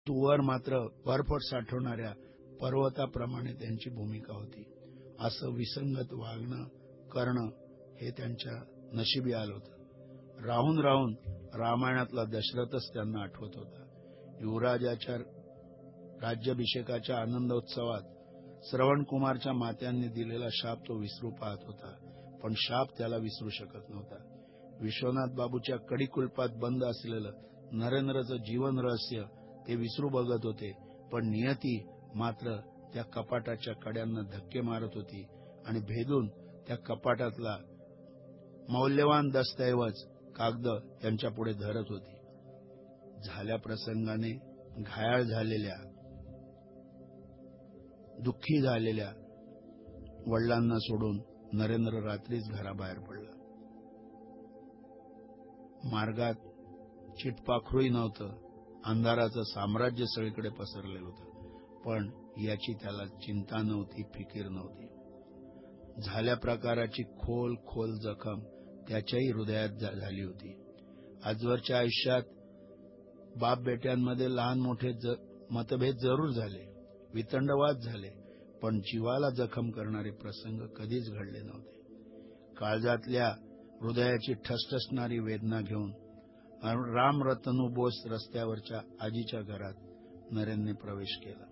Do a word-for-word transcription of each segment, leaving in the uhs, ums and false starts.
वर मात्र बर्फ साठवणाऱ्या पर्वताप्रमाणे त्यांची भूमिका होती. असं विसंगत वागणं करणं हे त्यांच्या नशिबी आलं होतं. राहून राहून रामायणातला दशरथच त्यांना आठवत होता. युवराजाच्या राज्याभिषेकाच्या आनंदोत्सवात श्रवणकुमारच्या मात्यांनी दिलेला शाप तो विसरू पाहत होता, पण शाप त्याला विसरू शकत नव्हता. विश्वनाथ बाबूच्या कडिकुलपात बंद असलेलं नरेंद्रचं जीवन रहस्य ते विसरू बघत होते, पण नियती मात्र त्या कपाटाच्या कड्यांना धक्के मारत होती आणि भेदून त्या कपाटातला मौल्यवान दस्तऐवज कागद त्यांच्या पुढे धरत होती. झाल्या प्रसंगाने घायाळ झालेल्या, दुःखी झालेल्या वडिलांना सोडून नरेंद्र रात्रीच घराबाहेर पडला. मार्गात चिटपाखरूही नव्हतं. अंधाराचं साम्राज्य सगळीकडे पसरलेलं होतं, पण याची त्याला चिंता नव्हती, फिकीर नव्हती. झाल्या प्रकाराची खोल खोल जखम त्याच्याही हृदयात झाली होती. आजवरच्या आयुष्यात बाप बेट्यांमध्ये लहान मोठे मतभेद जरूर झाले, वितंडवाद झाले, पण जीवाला जखम करणारे प्रसंग कधीच घडले नव्हते. काळजातल्या हृदयाची ठसठसणारी वेदना घेऊन राम रतनू बोस रस्त्यावरच्या आजीच्या घरात नरेंद्रने प्रवेश केला.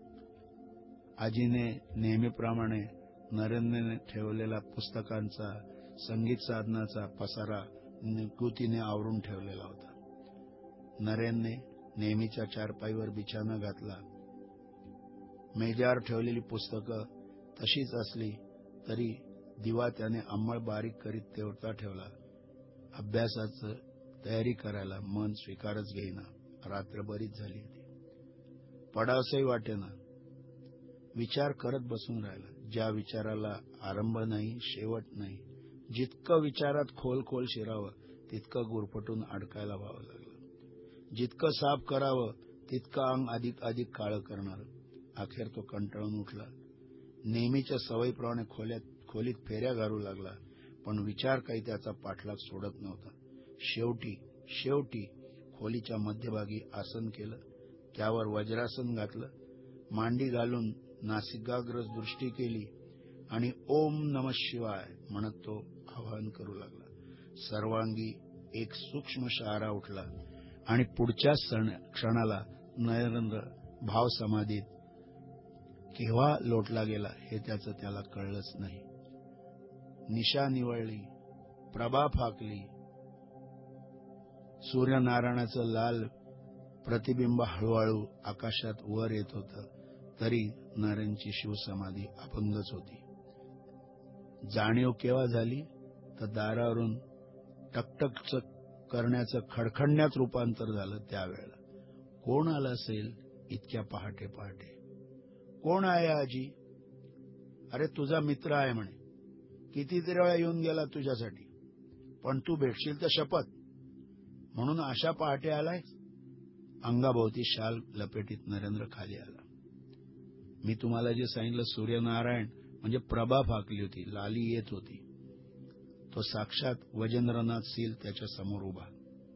आजीने नेहमीप्रमाणे नरेंद्रने ठेवलेला पुस्तकांचा, संगीत साधनाचा पसारा निगुतीने आवरून ठेवलेला होता. नरेंद्रने नेहमीच्या चारपाईवर बिछाना घातला. मेजावर ठेवलेली पुस्तकं तशीच असली तरी दिवा त्याने अंमळ बारीक करीत तेवढा ठेवला. अभ्यासाचं तयारी करायला मन स्वीकारच घेईना. रात्र बरीच झाली होती. पडावसही वाटेना. विचार करत बसून राहिला. ज्या विचाराला आरंभ नाही, शेवट नाही. जितकं विचारात खोल खोल शिरावं तितकं गुरफटून अडकायला व्हावं लागलं. जितकं साफ करावं तितकं अंग अधिक अधिक काळं करणार. अखेर तो कंटाळून उठला. नेहमीच्या सवयीप्रमाणे खोल्यात खोलीत फेऱ्या घालू लागला, पण विचार काही त्याचा पाठलाग सोडत नव्हता. शेवटी शेवटी खोलीच्या मध्यभागी आसन केलं, त्यावर वज्रासन घातलं, मांडी घालून नासिकाग्र दृष्टी केली आणि ओम नमः शिवाय म्हणत तो आवाहन करू लागला. सर्वांगी एक सूक्ष्म शहारा उठला आणि पुढच्या क्षणाला नरेंद्र भाव समाधीत केव्हा लोटला गेला हे त्याचं त्याला कळलंच नाही. निशा निवळली, प्रभा फाकली, सूर्यनारायणाचं लाल प्रतिबिंब हळूहळू आकाशात वर येत होतं, तरी नरेंद्रची शिवसमाधी अपंगच होती. जाणीव केव्हा झाली तर दारावरून टकटक करण्याचं खडखडण्यात रूपांतर झालं. त्यावेळेला कोण आलं असेल इतक्या पहाटे पहाटे? कोण आहे आजी? अरे तुझा मित्र आहे म्हणे. कितीतरी वेळा येऊन गेला तुझ्यासाठी, पण तू भेटशील तर शपथ म्हणून अशा पहाटे आलाय. अंगाभोवती शाल लपेटीत नरेंद्र खाली आला. मी तुम्हाला जे सांगितलं सूर्यनारायण म्हणजे प्रभा फाकली होती, लाली येत होती. तो साक्षात वजेंद्रनाथ सील त्याच्या समोर उभा.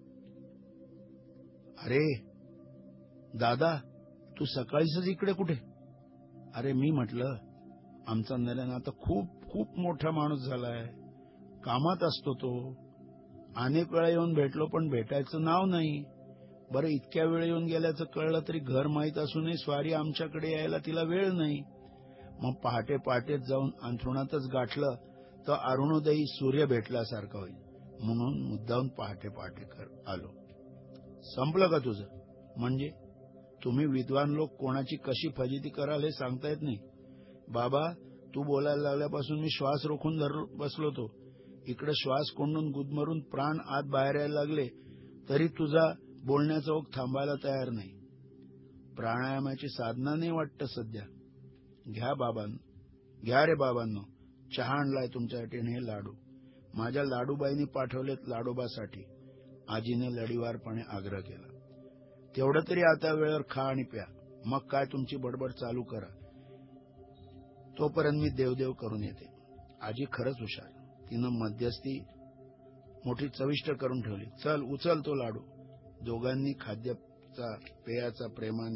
अरे दादा, तू सकाळीच इकडे कुठे? अरे मी म्हटलं आमचा नरेंद्र आता खूप खूप मोठा माणूस झालाय, कामात असतो तो. अनेक वेळा येऊन भेटलो पण भेटायचं नाव नाही. बरं इतक्या वेळ येऊन गेल्याचं कळलं तरी घर माहीत असूनही स्वारी आमच्याकडे यायला तिला वेळ नाही. मग पहाटे पहाटेच जाऊन अंथरुणातच गाठलं तर अरुणोदयी सूर्य भेटल्यासारखं होईल म्हणून मुद्दाम पहाटे पहाटे कर आलो. संपलं का तुझं? म्हणजे तुम्ही विद्वान लोक कोणाची कशी फजिती कराल हे सांगता येत नाही. बाबा तू बोलायला लागल्यापासून मी श्वास रोखून धर बसलो होतो. इकडे श्वास कोंडून गुदमरून प्राण आत बाहेर यायला लागले तरी तुझा बोलण्याचा ओघ थांबायला तयार नाही. प्राणायामाची साधना नाही वाटतं सध्या. घ्या बाबांनो, घ्या रे बाबांनो, चहा आणलाय तुमच्यासाठी हे लाडू. माझ्या लाडूबाईंनी पाठवलेत लाडोबासाठी. आजीने लढीवारपणे आग्रह केला. तेवढं तरी आता वेळेवर खा आणि प्या, मग काय तुमची बडबड चालू करा. तोपर्यंत मी देवदेव करून येते. आजी खरंच हुशार. तिनं मध्यस्थी मोठी चविष्ट करून ठेवली. चल उचल तो लाडू. दोघांनी खाद्याचा पेयाचा प्रेमाने